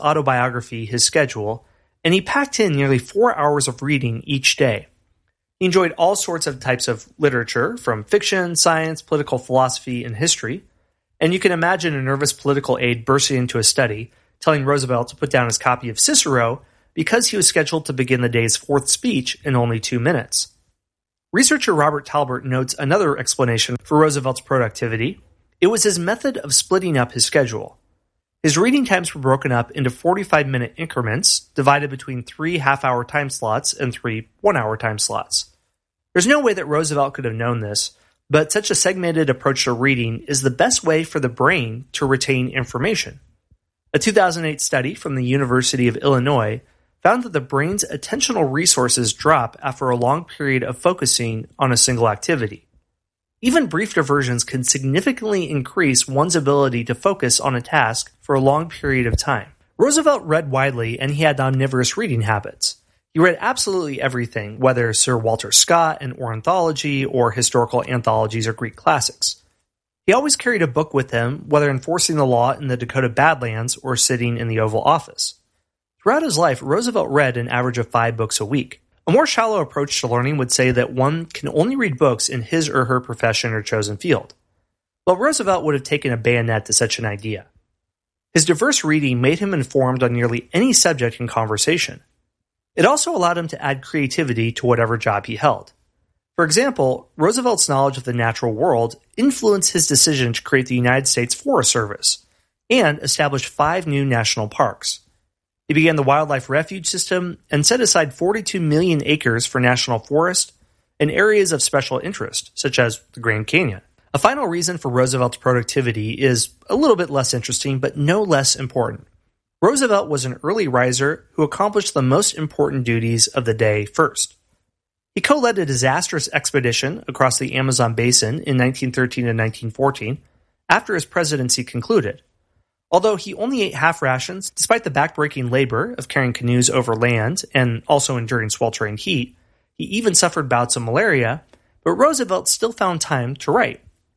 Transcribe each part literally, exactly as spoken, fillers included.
autobiography his schedule, and he packed in nearly four hours of reading each day. He enjoyed all sorts of types of literature, from fiction, science, political philosophy, and history, and you can imagine a nervous political aide bursting into a study, telling Roosevelt to put down his copy of Cicero because he was scheduled to begin the day's fourth speech in only two minutes. Researcher Robert Talbert notes another explanation for Roosevelt's productivity. It was his method of splitting up his schedule. His reading times were broken up into forty-five minute increments, divided between three half-hour time slots and three one-hour time slots. There's no way that Roosevelt could have known this, but such a segmented approach to reading is the best way for the brain to retain information. A two thousand eight study from the University of Illinois found that the brain's attentional resources drop after a long period of focusing on a single activity. Even brief diversions can significantly increase one's ability to focus on a task for a long period of time. Roosevelt read widely, and he had omnivorous reading habits. He read absolutely everything, whether Sir Walter Scott and ornithology or historical anthologies or Greek classics. He always carried a book with him, whether enforcing the law in the Dakota Badlands or sitting in the Oval Office. Throughout his life, Roosevelt read an average of five books a week. A more shallow approach to learning would say that one can only read books in his or her profession or chosen field. But Roosevelt would have taken a bayonet to such an idea. His diverse reading made him informed on nearly any subject in conversation. It also allowed him to add creativity to whatever job he held. For example, Roosevelt's knowledge of the natural world influenced his decision to create the United States Forest Service and establish five new national parks. He began the Wildlife Refuge System and set aside forty-two million acres for national forest and areas of special interest, such as the Grand Canyon. A final reason for Roosevelt's productivity is a little bit less interesting, but no less important. Roosevelt was an early riser who accomplished the most important duties of the day first. He co-led a disastrous expedition across the Amazon basin in nineteen thirteen and nineteen fourteen after his presidency concluded. Although he only ate half rations, despite the backbreaking labor of carrying canoes over land and also enduring sweltering heat, he even suffered bouts of malaria, but Roosevelt still found time to write.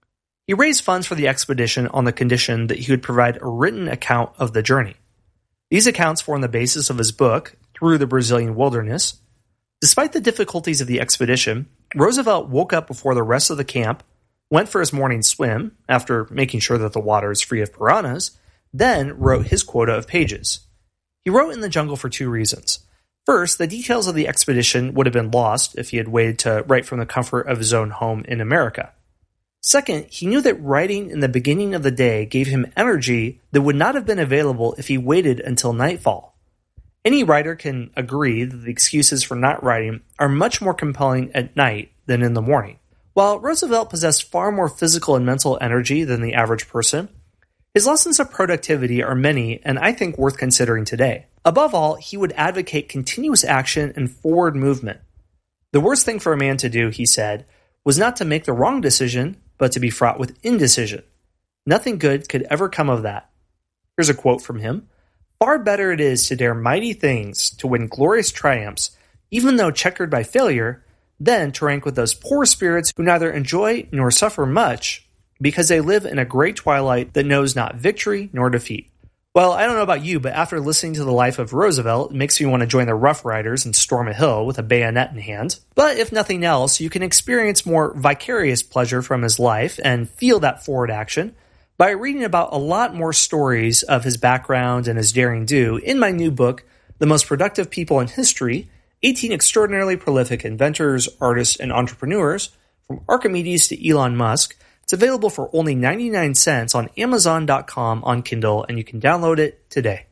He raised funds for the expedition on the condition that he would provide a written account of the journey. These accounts form the basis of his book, Through the Brazilian Wilderness. Despite the difficulties of the expedition, Roosevelt woke up before the rest of the camp, went for his morning swim, after making sure that the water is free of piranhas, then wrote his quota of pages. He wrote in the jungle for two reasons. First, the details of the expedition would have been lost if he had waited to write from the comfort of his own home in America. Second, he knew that writing in the beginning of the day gave him energy that would not have been available if he waited until nightfall. Any writer can agree that the excuses for not writing are much more compelling at night than in the morning. While Roosevelt possessed far more physical and mental energy than the average person, his lessons of productivity are many and I think worth considering today. Above all, he would advocate continuous action and forward movement. The worst thing for a man to do, he said, was not to make the wrong decision, but to be fraught with indecision. Nothing good could ever come of that. Here's a quote from him. Far better it is to dare mighty things, to win glorious triumphs, even though checkered by failure, than to rank with those poor spirits who neither enjoy nor suffer much, because they live in a great twilight that knows not victory nor defeat. Well, I don't know about you, but after listening to the life of Roosevelt, it makes me want to join the Rough Riders and storm a hill with a bayonet in hand. But if nothing else, you can experience more vicarious pleasure from his life and feel that forward action by reading about a lot more stories of his background and his daring do in my new book, The Most Productive People in History, eighteen Extraordinarily Prolific Inventors, Artists, and Entrepreneurs, from Archimedes to Elon Musk. It's available for only ninety-nine cents on Amazon dot com on Kindle, and you can download it today.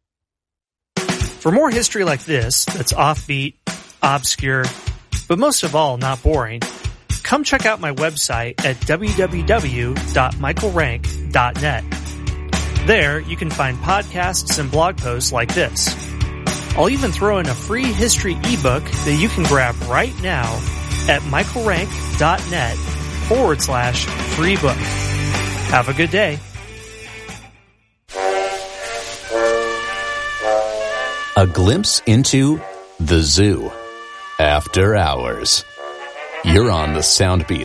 For more history like this, that's offbeat, obscure, but most of all, not boring, come check out my website at w w w dot michael rank dot net. There, you can find podcasts and blog posts like this. I'll even throw in a free history ebook that you can grab right now at michael rank dot net forward slash free book. Have a good day. A glimpse into the zoo. After hours. You're on the Soundbeat.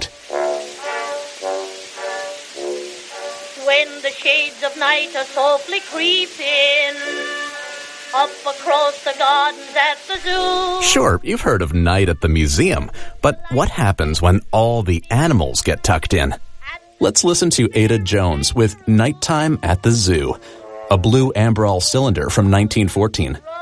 When the shades of night are softly creeping up across the gardens at the zoo. Sure, you've heard of Night at the Museum, but what happens when all the animals get tucked in? Let's listen to Ada Jones with Nighttime at the Zoo, a blue Ambrol cylinder from nineteen fourteen.